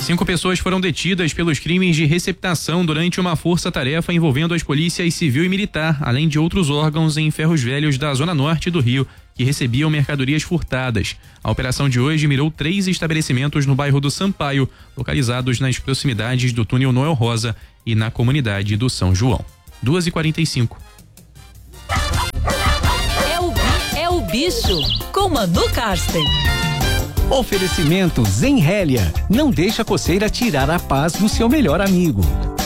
5 pessoas foram detidas pelos crimes de receptação durante uma força-tarefa envolvendo as polícias civil e militar, além de outros órgãos em Ferros Velhos da Zona Norte do Rio, que recebiam mercadorias furtadas. A operação de hoje mirou 3 estabelecimentos no bairro do Sampaio, localizados nas proximidades do túnel Noel Rosa e na comunidade do São João. 2h45. É o bicho com Manu Karsten. Oferecimento Zenrélia. Não deixa a coceira tirar a paz do seu melhor amigo.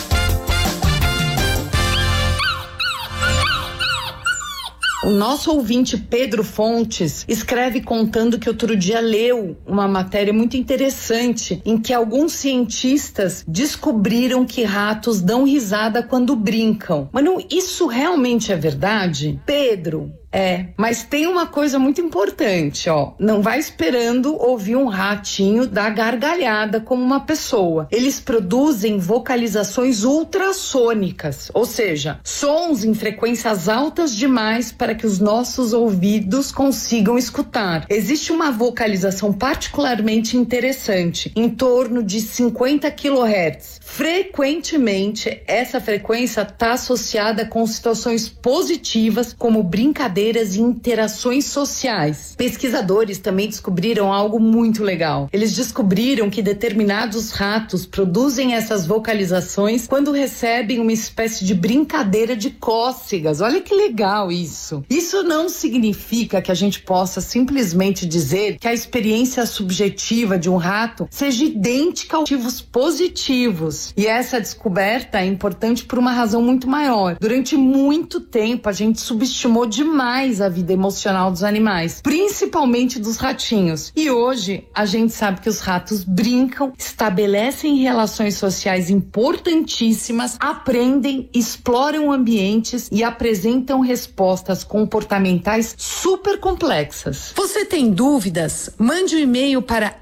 O nosso ouvinte Pedro Fontes escreve contando que outro dia leu uma matéria muito interessante em que alguns cientistas descobriram que ratos dão risada quando brincam. Mas não, isso realmente é verdade? Pedro, mas tem uma coisa muito importante, ó. Não vai esperando ouvir um ratinho dar gargalhada como uma pessoa. Eles produzem vocalizações ultrassônicas, ou seja, sons em frequências altas demais para que os nossos ouvidos consigam escutar. Existe uma vocalização particularmente interessante, em torno de 50 kHz. Frequentemente, essa frequência está associada com situações positivas, como brincadeiras e interações sociais. Pesquisadores também descobriram algo muito legal. Eles descobriram que determinados ratos produzem essas vocalizações quando recebem uma espécie de brincadeira de cócegas. Olha que legal isso. Isso não significa que a gente possa simplesmente dizer que a experiência subjetiva de um rato seja idêntica aos motivos positivos. E essa descoberta é importante por uma razão muito maior. Durante muito tempo, a gente subestimou demais a vida emocional dos animais, principalmente dos ratinhos. E hoje, a gente sabe que os ratos brincam, estabelecem relações sociais importantíssimas, aprendem, exploram ambientes e apresentam respostas comportamentais super complexas. Você tem dúvidas? Mande um e-mail para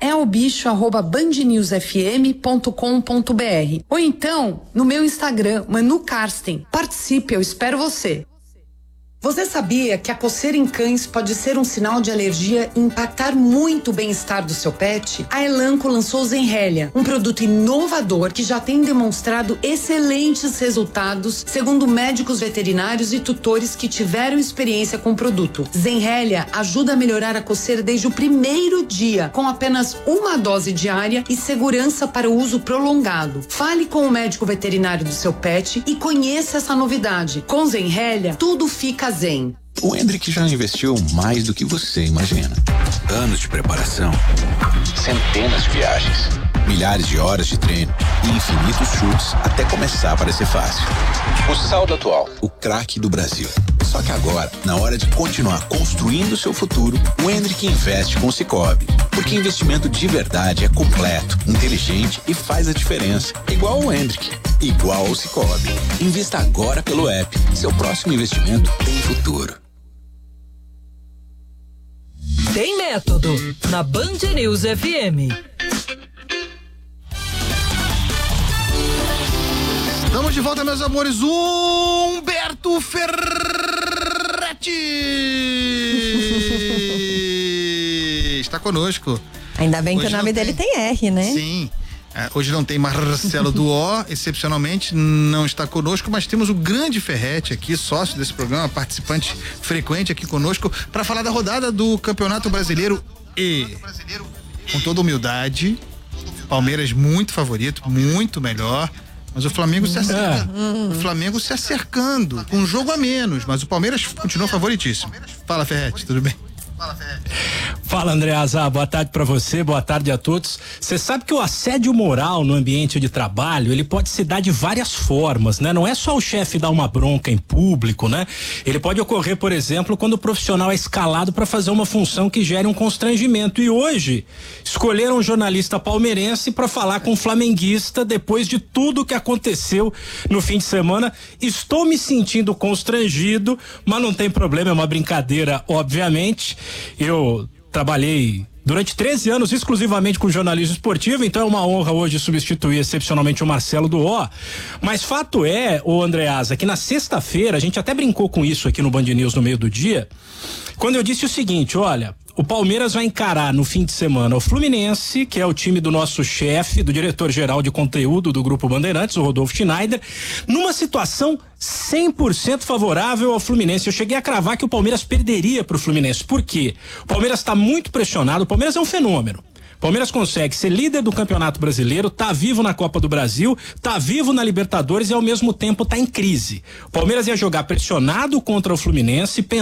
elbicho@bandnewsfm.com.br ou então no meu Instagram, Manu Karsten. Participe, eu espero você. Você sabia que a coceira em cães pode ser um sinal de alergia e impactar muito o bem-estar do seu pet? A Elanco lançou o Zenrélia, um produto inovador que já tem demonstrado excelentes resultados, segundo médicos veterinários e tutores que tiveram experiência com o produto. Zenrélia ajuda a melhorar a coceira desde o primeiro dia, com apenas uma dose diária e segurança para o uso prolongado. Fale com o médico veterinário do seu pet e conheça essa novidade. Com Zenrélia, tudo fica zen. O Hendrick já investiu mais do que você imagina. Anos de preparação, centenas de viagens, milhares de horas de treino e infinitos chutes até começar a parecer fácil. O saldo atual, o craque do Brasil. Só que agora, na hora de continuar construindo seu futuro, o Hendrick investe com o Sicoob. Porque investimento de verdade é completo, inteligente e faz a diferença. Igual o Hendrick, igual o Sicoob. Invista agora pelo app. Seu próximo investimento tem futuro. Tem método na Band News FM. Estamos de volta, meus amores. Humberto Ferretti está conosco. Ainda bem Hoje que o nome dele tem R, né? Sim. Hoje não tem Marcelo do O, excepcionalmente não está conosco, mas temos o grande Ferretti aqui, sócio desse programa, participante frequente aqui conosco, para falar da rodada do Campeonato Brasileiro e, com toda humildade, Palmeiras muito favorito, muito melhor, mas o Flamengo se acerca, o Flamengo se acercando, com um jogo a menos, mas o Palmeiras continua favoritíssimo. Fala, Ferretti, tudo bem? Fala, Andreasa, boa tarde pra você, boa tarde a todos. Você sabe que o assédio moral no ambiente de trabalho, ele pode se dar de várias formas, né? Não é só o chefe dar uma bronca em público, né? Ele pode ocorrer, por exemplo, quando o profissional é escalado para fazer uma função que gere um constrangimento. E hoje, escolheram um jornalista palmeirense para falar com um flamenguista depois de tudo que aconteceu no fim de semana. Estou me sentindo constrangido, mas não tem problema, é uma brincadeira, obviamente. Eu trabalhei durante 13 anos exclusivamente com jornalismo esportivo, então é uma honra hoje substituir excepcionalmente o Marcelo do O. Mas fato é, ô Andreasa, que na sexta-feira, a gente até brincou com isso aqui no Band News no meio do dia, quando eu disse o seguinte, olha, o Palmeiras vai encarar no fim de semana o Fluminense, que é o time do nosso chefe, do diretor-geral de conteúdo do Grupo Bandeirantes, o Rodolfo Schneider, numa situação 100% favorável ao Fluminense. Eu cheguei a cravar que o Palmeiras perderia pro Fluminense. Por quê? O Palmeiras está muito pressionado, o Palmeiras é um fenômeno. Palmeiras consegue ser líder do Campeonato Brasileiro, tá vivo na Copa do Brasil, tá vivo na Libertadores e ao mesmo tempo tá em crise. O Palmeiras ia jogar pressionado contra o Fluminense,